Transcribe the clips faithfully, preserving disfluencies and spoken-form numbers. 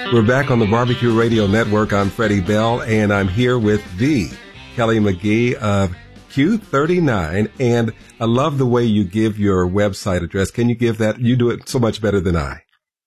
We're back on the Barbecue Radio Network. I'm Freddie Bell, and I'm here with the Kelly McGee of Q thirty-nine. And I love the way you give your website address. Can you give that? You do it so much better than I.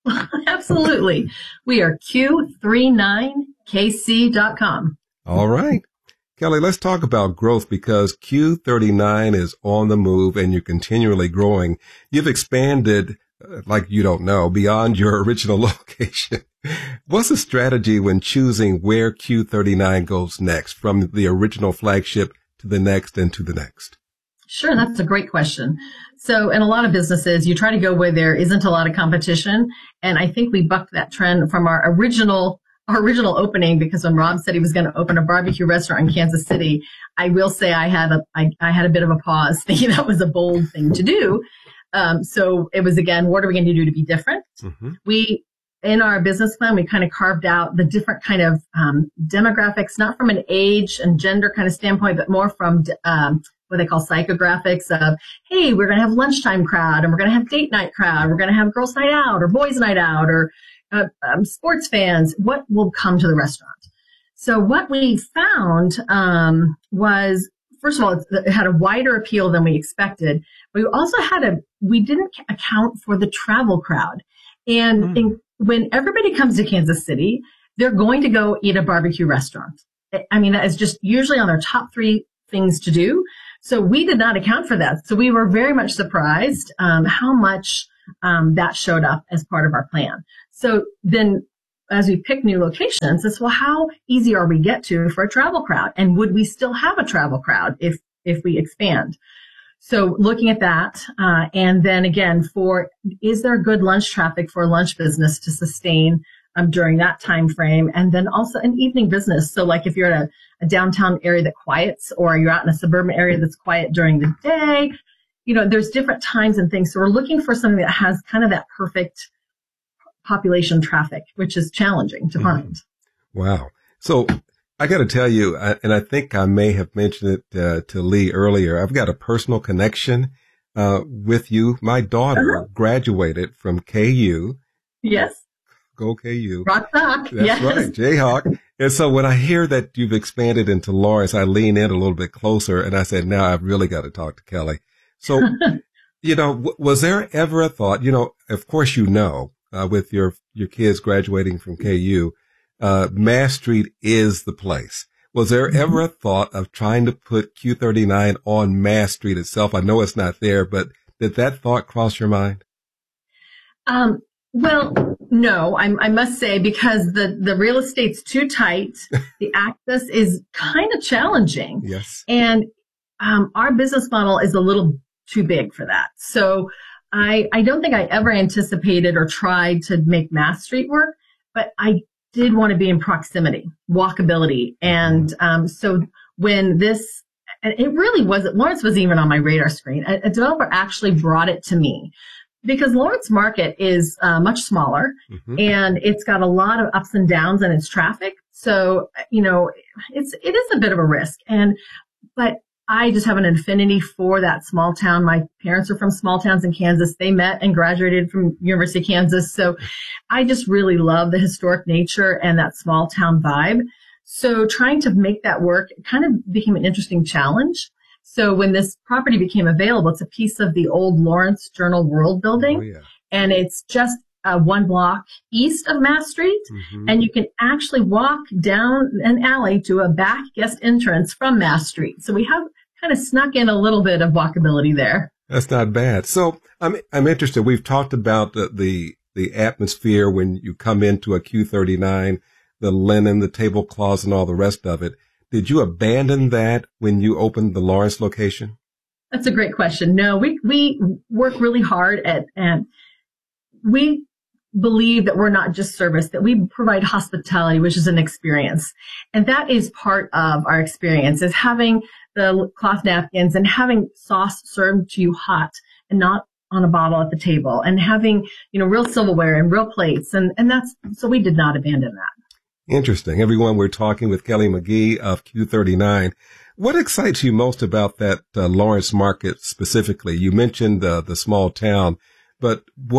Absolutely. We are Q thirty-nine K C dot com. All right. Kelly, let's talk about growth, because Q thirty-nine is on the move and you're continually growing. You've expanded, uh, like you don't know, beyond your original location. What's the strategy when choosing where Q thirty-nine goes next, from the original flagship to the next and to the next? Sure, that's a great question. So in a lot of businesses, you try to go where there isn't a lot of competition. And I think we bucked that trend from our original our original opening, because when Rob said he was going to open a barbecue restaurant in Kansas City, I will say I had a I, I had a bit of a pause, thinking that was a bold thing to do. Um, so it was, again, what are we going to do to be different? Mm-hmm. We In our business plan, we kind of carved out the different kind of um, demographics, not from an age and gender kind of standpoint, but more from um, what they call psychographics of, hey, we're going to have lunchtime crowd, and we're going to have date night crowd. We're going to have girls night out or boys night out, or uh, um, sports fans. What will come to the restaurant? So what we found um, was, first of all, it had a wider appeal than we expected. We also had a, we didn't account for the travel crowd. And mm. in when everybody comes to Kansas City, they're going to go eat a barbecue restaurant. I mean, that is just usually on their top three things to do. So we did not account for that. So we were very much surprised um, how much um, that showed up as part of our plan. So then as we pick new locations, it's, well, how easy are we get to for a travel crowd? And would we still have a travel crowd if if we expand? So looking at that, uh, and then again, for, is there good lunch traffic for a lunch business to sustain um, during that time frame? And then also an evening business. So like if you're at a, a downtown area that quiets, or you're out in a suburban area that's quiet during the day, you know, there's different times and things. So we're looking for something that has kind of that perfect population traffic, which is challenging to find. Wow. So I got to tell you, and I think I may have mentioned it uh, to Lee earlier, I've got a personal connection uh, with you. My daughter uh-huh. graduated from K U. Yes. Go K U. Rock Rock. That's yes. right, Jayhawk. And so when I hear that you've expanded into Lawrence, I lean in a little bit closer, and I said, now I've really got to talk to Kelly. So, you know, w- was there ever a thought, you know, of course, you know, uh, with your, your kids graduating from K U, Uh, Mass Street is the place. Was there ever a thought of trying to put Q thirty-nine on Mass Street itself? I know it's not there, but did that thought cross your mind? Um, well, no, I, I must say, because the, the real estate's too tight. The access is kind of challenging. Yes. And um, our business model is a little too big for that. So I, I don't think I ever anticipated or tried to make Mass Street work, but I did want to be in proximity, walkability. And um, so when this, and it really wasn't, Lawrence wasn't even on my radar screen. A, a developer actually brought it to me, because Lawrence Market is uh, much smaller, mm-hmm. and it's got a lot of ups and downs in its traffic. So, you know, it's, it is a bit of a risk. And, but I just have an affinity for that small town. My parents are from small towns in Kansas. They met and graduated from University of Kansas. So I just really love the historic nature and that small town vibe. So trying to make that work kind of became an interesting challenge. So when this property became available, it's a piece of the old Lawrence Journal World building. Oh, yeah. And it's just uh, one block east of Mass Street. Mm-hmm. And you can actually walk down an alley to a back guest entrance from Mass Street. So we have kind of snuck in a little bit of walkability there. That's not bad. So I'm I'm interested. We've talked about the the, the atmosphere when you come into a Q thirty-nine, the linen, the tablecloths, and all the rest of it. Did you abandon that when you opened the Lawrence location? That's a great question. No, we we work really hard at, and we believe that we're not just service, that we provide hospitality, which is an experience. And that is part of our experience, is having the cloth napkins and having sauce served to you hot and not on a bottle at the table, and having, you know, real silverware and real plates. And, and that's, so we did not abandon that. Interesting. Everyone, we're talking with Kelly McGee of Q thirty-nine. What excites you most about that uh, Lawrence market specifically? You mentioned uh, the small town, but what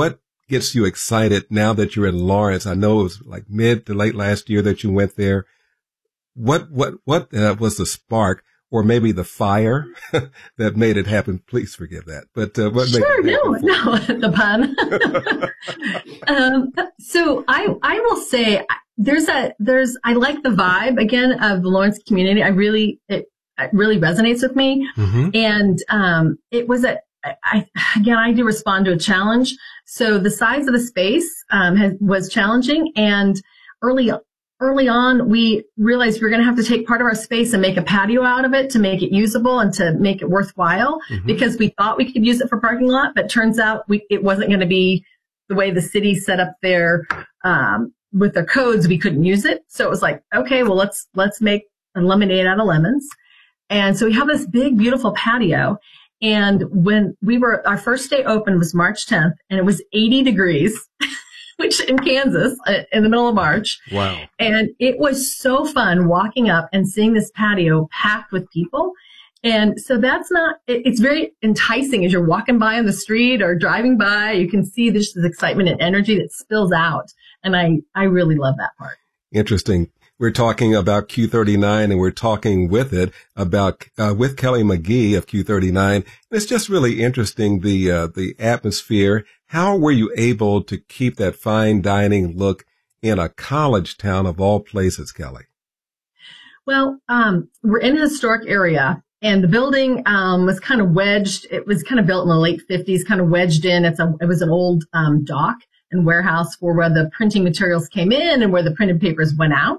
gets you excited now that you're in Lawrence? I know it was like mid to late last year that you went there. What, what, what uh, was the spark or maybe the fire that made it happen? Please forgive that. But uh, what sure, made it no, happen? no, the pun. um, so I, I will say there's a, there's, I like the vibe again of the Lawrence community. I really, it, it really resonates with me. Mm-hmm. And, um, it was a, I, again, I do respond to a challenge. So the size of the space, um, has, was challenging, and early Early on, we realized we were going to have to take part of our space and make a patio out of it to make it usable and to make it worthwhile, mm-hmm. because we thought we could use it for parking lot, but turns out we, it wasn't going to be the way the city set up their, um, with their codes. We couldn't use it. So it was like, okay, well, let's, let's make a lemonade out of lemons. And so we have this big, beautiful patio. And when we were, our first day open was March tenth, and it was eighty degrees. Which in Kansas, uh, in the middle of March. Wow. And it was so fun walking up and seeing this patio packed with people. And so that's not, it, it's very enticing as you're walking by on the street or driving by. You can see this, this excitement and energy that spills out. And I, I really love that part. Interesting. We're talking about Q thirty-nine, and we're talking with it about, uh, with Kelly McGee of Q thirty-nine. It's just really interesting, the, uh, the atmosphere. How were you able to keep that fine dining look in a college town of all places, Kelly? Well, um, we're in a historic area, and the building, um, was kind of wedged. It was kind of built in the late fifties, kind of wedged in. It's a, it was an old, um, dock and warehouse for where the printing materials came in and where the printed papers went out.